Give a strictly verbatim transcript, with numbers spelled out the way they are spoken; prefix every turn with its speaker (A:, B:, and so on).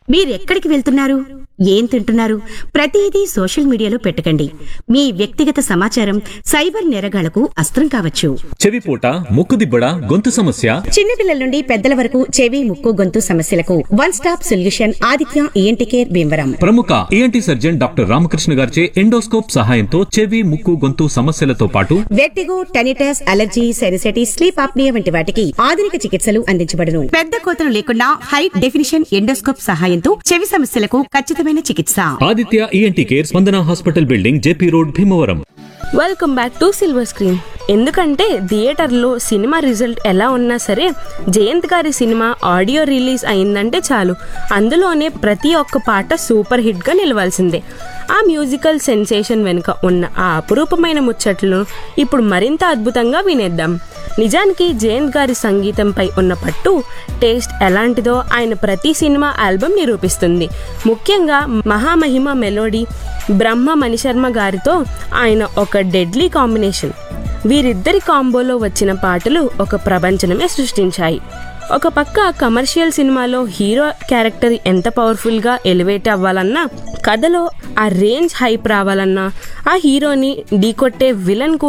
A: మీరెక్కడికి వెళ్తున్నారు, ఏం తింటున్నారు, ప్రతిదీ సోషల్ మీడియాలో పెట్టకండి. మీ వ్యక్తిగత సమాచారం సైబర్ నేరగాళ్లకు అస్త్రం కావచ్చు.
B: చెవిపోట, ముక్కుదిబ్బడ, గొంతు సమస్య,
A: చిన్నపిల్లల నుండి పెద్దల వరకు చెవి, ముక్కు, గొంతు సమస్యలకు one stop solution Aditya ENT care Bhimavaram.
B: ప్రముఖ ఈఎన్టీ సర్జన్ డాక్టర్ రామకృష్ణ గారిచే ఎండోస్కోప్ సహాయంతో చెవి, ముక్కు, గొంతు సమస్యలతో పాటు
A: vertigo, tinnitus, allergy, sinusitis, sleep apnoea వంటి వాటికి ఆధునిక చికిత్సలు అందించబడును. పెద్ద కోతలు లేకుండా హై డెఫినిషన్ ఎండోస్కోప్ సహాయంతో చెవి సమస్యలకు ఖచ్చితమైన చికిత్స.
B: ఆదిత్య ఈఎన్టీ కేర్, స్పందన hospital building, JP road, Bhimavaram.
C: Welcome back to silver screen. ఎందుకంటే థియేటర్లో సినిమా రిజల్ట్ ఎలా ఉన్నా సరే, జయంత్ గారి సినిమా ఆడియో రిలీజ్ అయిందంటే చాలు, అందులోనే ప్రతి ఒక్క పాట సూపర్ హిట్గా నిలవాల్సిందే. ఆ మ్యూజికల్ సెన్సేషన్ వెనుక ఉన్న ఆ అపురూపమైన ముచ్చట్లను ఇప్పుడు మరింత అద్భుతంగా వినేద్దాం. నిజానికి జయంత్ గారి సంగీతంపై ఉన్న పట్టు, టేస్ట్ ఎలాంటిదో ఆయన ప్రతి సినిమా ఆల్బమ్ నిరూపిస్తుంది. ముఖ్యంగా మహామహిమ మెలోడీ బ్రహ్మ మణిశర్మ గారితో ఆయన ఒక డెడ్లీ కాంబినేషన్. వీరిద్దరి కాంబోలో వచ్చిన పాటలు ఒక ప్రపంచనమే సృష్టించాయి. ఒక పక్క కమర్షియల్ సినిమాలో హీరో క్యారెక్టర్ ఎంత పవర్ఫుల్గా ఎలివేట్ అవ్వాలన్నా, కథలో ఆ రేంజ్ హైప్ రావాలన్నా, ఆ హీరోని ఢీకొట్టే విలన్